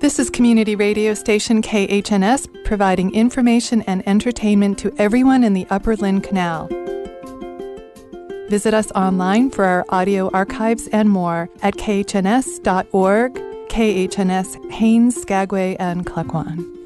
This is community radio station KHNS, providing information and entertainment to everyone in the Upper Lynn Canal. Visit us online for our audio archives and more at khns.org, KHNS, Haines, Skagway, and Klukwan.